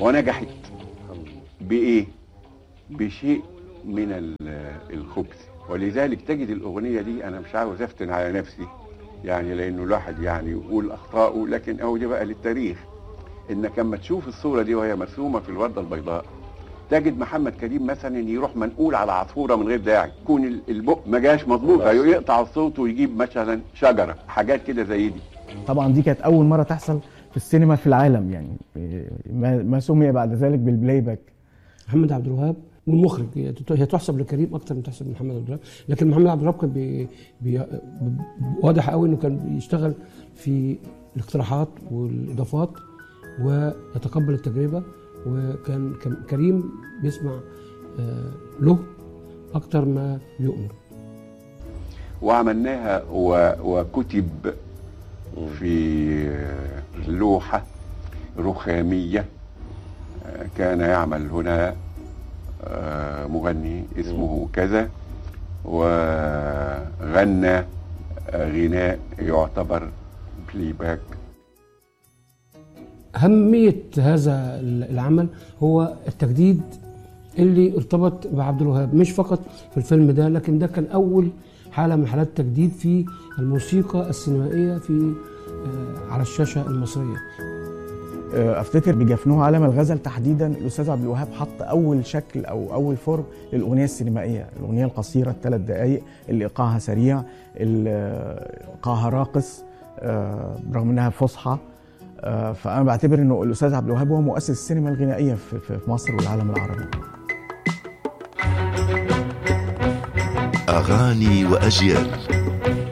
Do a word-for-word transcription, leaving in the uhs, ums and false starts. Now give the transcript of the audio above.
ونجحت بايه؟ بشيء من الخبث. ولذلك تجد الاغنيه دي، انا مش عاوز افتن على نفسي يعني، لانه الواحد يعني يقول اخطائه، لكن اهو دي بقى للتاريخ، انك لما تشوف الصوره دي وهي مرسومه في الورده البيضاء، تجد محمد كريم مثلا يروح منقول على عصفوره من غير داعي، يكون البق ما جاش مظبوط، يقطع الصوت ويجيب مثلا شجره، حاجات كده زي دي. طبعا دي كانت اول مره تحصل في السينما في العالم يعني، ما سمي بعد ذلك بالبلاي باك. محمد عبد الوهاب والمخرج، هي تحسب لكريم اكتر من تحسب لمحمد عبد الوهاب، لكن محمد عبد الوهاب كان بي بي واضح قوي انه كان بيشتغل في الاقتراحات والاضافات ويتقبل التجربه، وكان كريم بيسمع له اكتر ما بيؤمر. وعملناها وكتب في لوحه رخاميه. كان يعمل هنا مغني اسمه كذا، وغنى غناء يعتبر بلاي باك. أهمية هذا العمل هو التجديد اللي ارتبط بعبد الوهاب، مش فقط في الفيلم ده، لكن ده كان أول حالة من حالات التجديد في الموسيقى السينمائية في على الشاشة المصرية. افتكر بجفنوه عالم الغزل تحديدا الاستاذ عبد الوهاب حط اول شكل او اول فورم للاغنيه السينمائيه، الاغنيه القصيره الثلاث دقائق اللي ايقاعها سريع، ايقاعها راقص برغم انها فصحى. فانا بعتبر انه الاستاذ عبد الوهاب هو مؤسس السينما الغنائيه في مصر والعالم العربي. اغاني واجيال.